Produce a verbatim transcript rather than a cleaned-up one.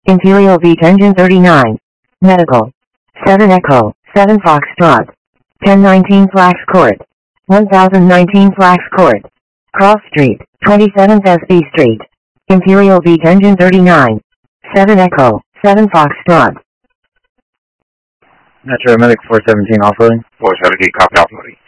Imperial Beach Engine thirty-nine. Medical. seven Echo, seven Foxtrot. ten nineteen Flax Court. one thousand nineteen Flax Court. Cross Street, twenty-seventh S B Street. Imperial Beach Engine thirty-nine. seven Echo, seven Foxtrot. Metro Medic four seventeen offloading. four seventeen, copy offloading.